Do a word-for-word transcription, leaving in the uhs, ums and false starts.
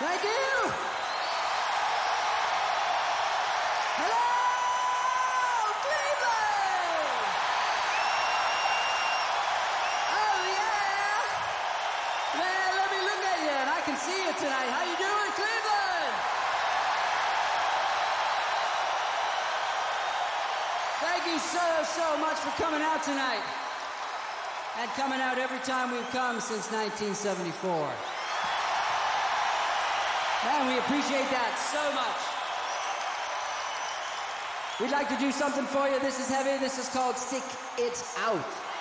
Thank you. Hello, Cleveland. Oh yeah. Man, let me look at you, and I can see you tonight. How you doing, Cleveland? Thank you so, so much for coming out tonight. And coming out every time we've come since nineteen seventy-four. Man, we appreciate that so much. We'd like to do something for you. This is heavy. This is called Stick It Out.